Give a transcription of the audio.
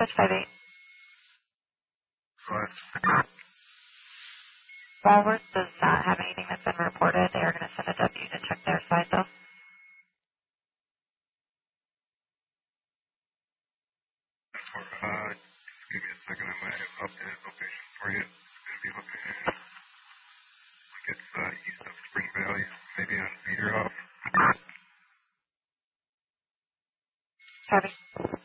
Dispatch 58. Right. Walworth does not have anything that's been reported. They are going to send a W to check their side, though. Just give me a second. I might have updated location for you. It's going to be looking like it's east of Spring Valley, maybe on Cedar off. Copy.